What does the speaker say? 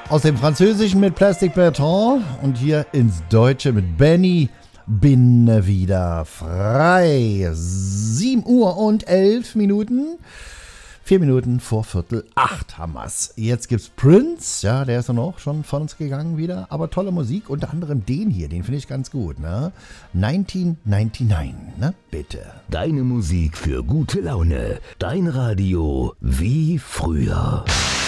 Aus dem Französischen mit Plastic Bertrand und hier ins Deutsche mit Benny. Bin wieder frei. 7 Uhr und 11 Minuten. 4 Minuten vor 7:45 haben wir's. Jetzt gibt's Prince, ja, der ist dann auch schon von uns gegangen wieder, aber tolle Musik, unter anderem den hier, den finde ich ganz gut, ne? 1999, ne? Bitte. Deine Musik für gute Laune, dein Radio wie früher.